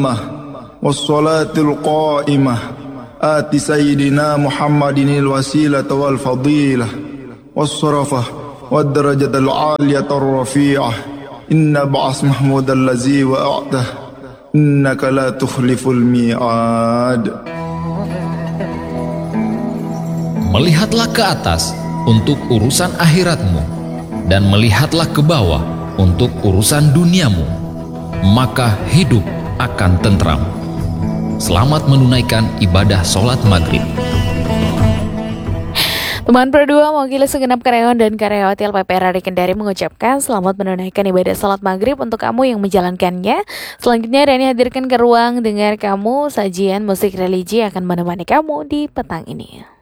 والصلاة القائمة آت سيدنا محمد الوسيلة والفضيلة والشرفة والدرجة العالية الرفيعة إن بعث محمود الذي وعده إنك لا تخلف الميعاد. Melihatlah ke atas untuk urusan akhiratmu, dan melihatlah ke bawah untuk urusan duniamu, maka hidup akan tentram. Selamat menunaikan ibadah sholat maghrib. Teman berdua, mewakili segenap karyawan dan karyawati LPP RRI Kendari mengucapkan selamat menunaikan ibadah sholat maghrib untuk kamu yang menjalankannya. Selanjutnya Rani hadirkan ke ruang dengar kamu sajian musik religi akan menemani kamu di petang ini.